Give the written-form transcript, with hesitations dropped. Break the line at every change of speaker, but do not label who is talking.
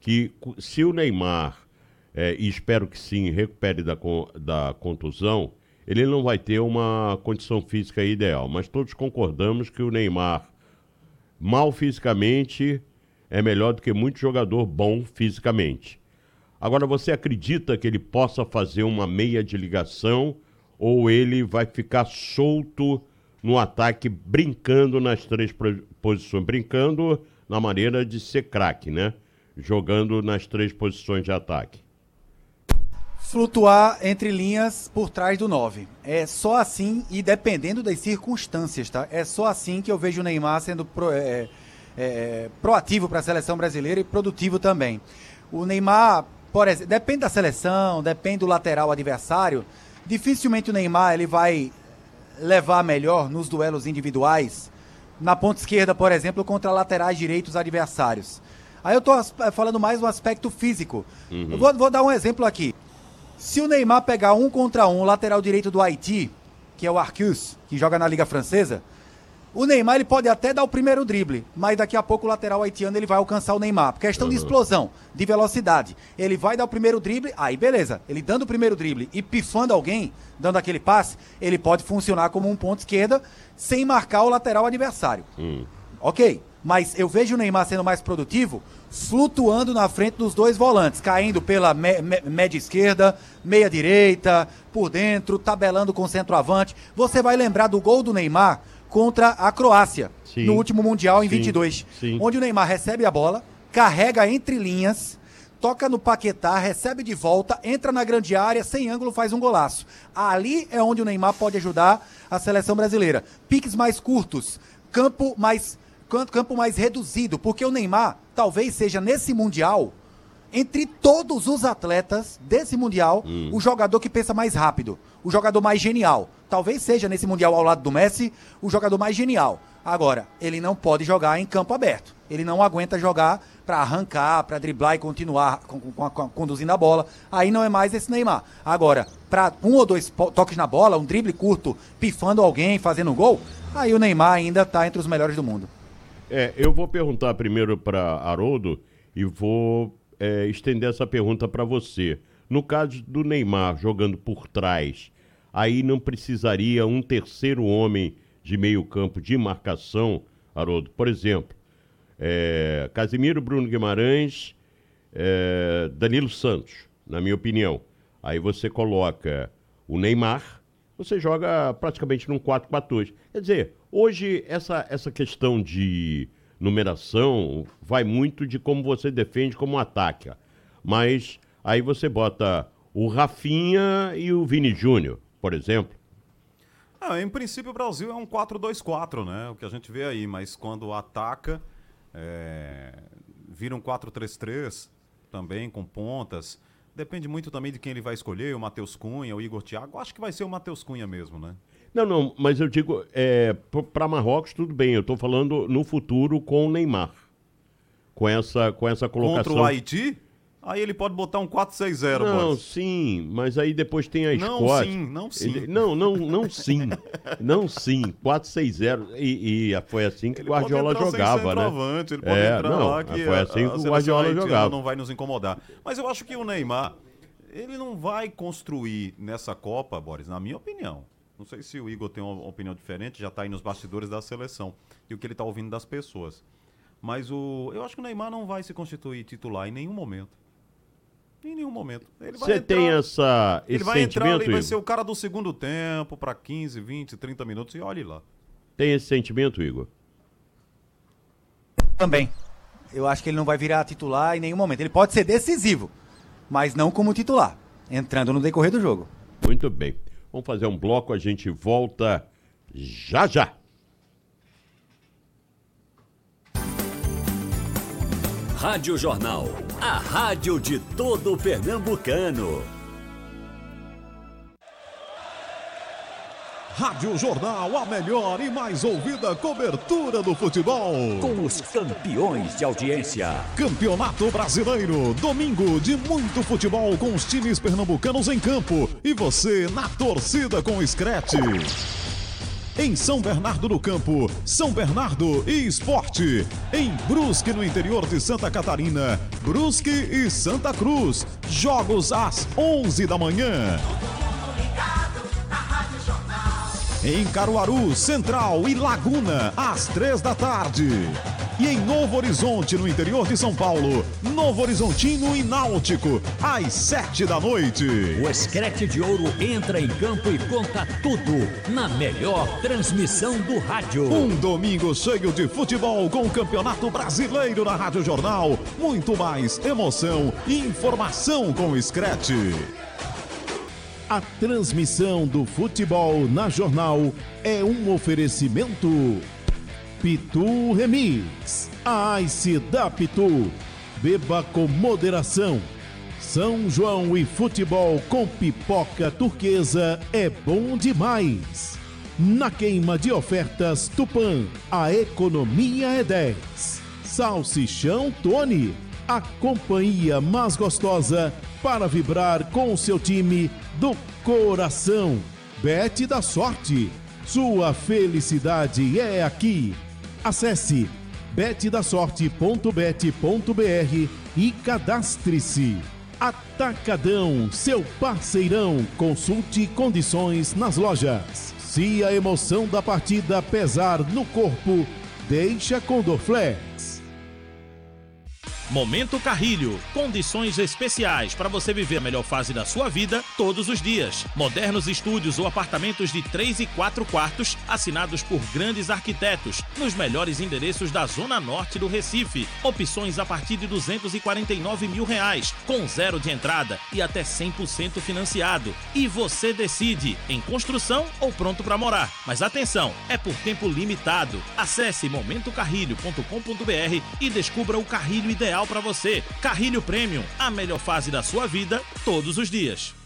que se o Neymar, e espero que sim, recupere da contusão, ele não vai ter uma condição física ideal. Mas todos concordamos que o Neymar, mal fisicamente, é melhor do que muito jogador bom fisicamente. Agora, você acredita que ele possa fazer uma meia de ligação ou ele vai ficar solto no ataque, brincando nas três posições? Brincando na maneira de ser craque, né? Jogando nas três posições de ataque.
Flutuar entre linhas por trás do 9. É só assim, e dependendo das circunstâncias, tá? É só assim que eu vejo o Neymar sendo proativo para a seleção brasileira e produtivo também. O Neymar, por exemplo, depende da seleção, depende do lateral adversário. Dificilmente o Neymar ele vai levar melhor nos duelos individuais, na ponta esquerda, por exemplo, contra laterais direitos adversários. Aí eu estou falando mais do aspecto físico. Eu vou dar um exemplo aqui. Se o Neymar pegar 1 contra 1, o lateral direito do Haiti, que é o Arcus, que joga na Liga Francesa, o Neymar ele pode até dar o primeiro drible, mas daqui a pouco o lateral haitiano ele vai alcançar o Neymar. Por questão de explosão, de velocidade. Ele vai dar o primeiro drible, aí beleza. Ele dando o primeiro drible e pifando alguém, dando aquele passe, ele pode funcionar como um ponto esquerda sem marcar o lateral adversário. Ok, mas eu vejo o Neymar sendo mais produtivo flutuando na frente dos dois volantes, caindo pela média esquerda, meia direita, por dentro, tabelando com o centroavante. Você vai lembrar do gol do Neymar contra a Croácia, no último Mundial em 22, onde o Neymar recebe a bola, carrega entre linhas, toca no Paquetá, recebe de volta, entra na grande área, sem ângulo, faz um golaço. Ali é onde o Neymar pode ajudar a seleção brasileira. Piques mais curtos, campo mais reduzido, porque o Neymar talvez seja nesse Mundial, entre todos os atletas desse Mundial, o jogador que pensa mais rápido, o jogador mais genial. Talvez seja nesse Mundial ao lado do Messi, o jogador mais genial. Agora, ele não pode jogar em campo aberto. Ele não aguenta jogar para arrancar, para driblar e continuar conduzindo a bola. Aí não é mais esse Neymar. Agora, para 1 ou 2 toques na bola, um drible curto, pifando alguém, fazendo um gol, aí o Neymar ainda está entre os melhores do mundo.
Eu vou perguntar primeiro para Haroldo e vou estender essa pergunta para você. No caso do Neymar jogando por trás, aí não precisaria um terceiro homem de meio campo de marcação, Haroldo? Por exemplo, Casemiro, Bruno Guimarães, Danilo Santos, na minha opinião. Aí você coloca o Neymar, você joga praticamente num 4-4-2. Quer dizer, hoje essa questão de numeração vai muito de como você defende, como ataca. Mas aí você bota o Rafinha e o Vini Júnior, por exemplo.
Em princípio o Brasil é um 4-2-4, né? O que a gente vê aí, mas quando ataca, vira um 4-3-3 também, com pontas. Depende muito também de quem ele vai escolher, o Matheus Cunha, o Igor Thiago. Acho que vai ser o Matheus Cunha mesmo, né?
Não, mas eu digo, para Marrocos tudo bem, eu tô falando no futuro com o Neymar. Com essa colocação.
Contra o Haiti? Aí ele pode botar um 4-6-0.
Não,
Boris.
Sim, mas aí depois tem a
Não,
Escócia.
não, sim.
Não, sim. 4-6-0. E foi assim que o Guardiola jogava, né?
Ele pode entrar lá que
foi assim que o Guardiola jogava.
Não vai nos incomodar. Mas eu acho que o Neymar, ele não vai construir nessa Copa, Boris, na minha opinião. Não sei se o Igor tem uma opinião diferente, já está aí nos bastidores da seleção e o que ele está ouvindo das pessoas. Mas eu acho que o Neymar não vai se constituir titular em nenhum momento. Em nenhum momento.
Você tem esse sentimento,
ele vai entrar, ele vai ser o cara do segundo tempo para 15, 20, 30 minutos e olhe lá.
Tem esse sentimento, Igor?
Também. Eu acho que ele não vai virar titular em nenhum momento. Ele pode ser decisivo, mas não como titular, entrando no decorrer do jogo.
Muito bem. Vamos fazer um bloco, a gente volta já já.
Rádio Jornal, a rádio de todo pernambucano.
Rádio Jornal, a melhor e mais ouvida cobertura do futebol.
Com os campeões de audiência.
Campeonato Brasileiro, domingo de muito futebol com os times pernambucanos em campo. E você na torcida com o Scratch. Em São Bernardo do Campo, São Bernardo e Esporte. Em Brusque, no interior de Santa Catarina, Brusque e Santa Cruz. Jogos às 11 da manhã. Em Caruaru, Central e Laguna, às 3 da tarde. E em Novo Horizonte, no interior de São Paulo, Novo Horizontino e Náutico, às 7 da noite.
O Screte de Ouro entra em campo e conta tudo na melhor transmissão do rádio.
Um domingo cheio de futebol com o Campeonato Brasileiro na Rádio Jornal. Muito mais emoção e informação com o Screte. A transmissão do futebol na Jornal é um oferecimento Pitu Remix. A Ice da Pitu. Beba com moderação. São João e futebol com pipoca turquesa é bom demais. Na queima de ofertas Tupã, a economia é 10. Salsichão Tony, a companhia mais gostosa para vibrar com o seu time do coração. Bet da Sorte, sua felicidade é aqui. Acesse betdasorte.bet.br e cadastre-se. Atacadão, seu parceirão. Consulte condições nas lojas. Se a emoção da partida pesar no corpo, deixa com Dorflex.
Momento Carrilho, condições especiais para você viver a melhor fase da sua vida todos os dias. Modernos estúdios ou apartamentos de 3 e 4 quartos, assinados por grandes arquitetos, nos melhores endereços da Zona Norte do Recife. Opções a partir de R$249 mil, com 0 de entrada e até 100% financiado. E você decide, em construção ou pronto para morar. Mas atenção, é por tempo limitado. Acesse momentocarrilho.com.br e descubra o carrilho ideal para você. Carrilho Premium, a melhor fase da sua vida todos os dias.